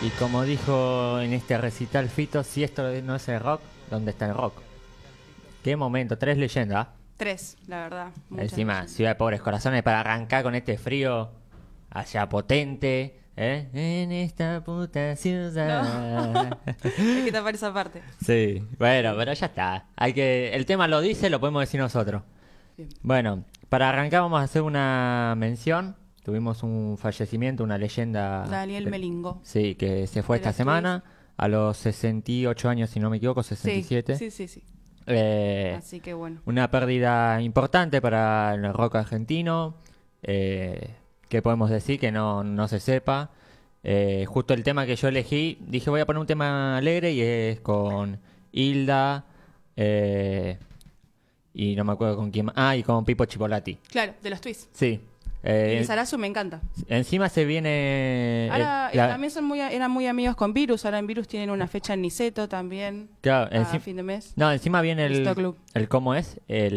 Y como dijo en este recital Fito, si esto no es el rock, ¿dónde está el rock? Qué momento, 3 leyendas. 3, la verdad. Muchas Encima, leyendas. Ciudad de Pobres Corazones para arrancar con este frío allá potente, ¿eh? En esta puta ciudad. Hay que tapar esa parte. Sí, bueno, pero ya está. El tema lo dice, lo podemos decir nosotros. Bien. Bueno, para arrancar vamos a hacer una mención. Tuvimos un fallecimiento, una leyenda. Daniel Melingo. Sí, que se fue De esta los semana a los 68 años, si no me equivoco, Sí, 67. sí. Así que bueno. Una pérdida importante para el rock argentino. ¿Qué podemos decir? Que no se sepa. Justo el tema que yo elegí, dije voy a poner un tema alegre y es con Hilda y no me acuerdo con quién más. Ah, y con Pipo Chipolati. Claro, de los twists. Sí. Y Lizarazu me encanta. Encima se viene... Ahora también eran muy amigos con Virus. Ahora en Virus tienen una fecha en Niceto también. Claro, A fin de mes. No, encima viene Listo Club. ¿cómo es?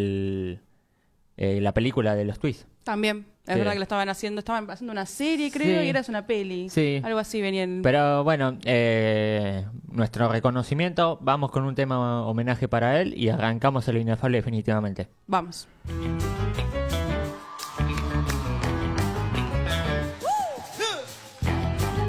La película de los twists. También. Es Sí. verdad que lo estaban haciendo. Estaban haciendo una serie, creo, Sí. y era una peli. Sí. Algo así venían. Pero bueno, nuestro reconocimiento, vamos con un tema homenaje para él y arrancamos el inefable definitivamente. Vamos.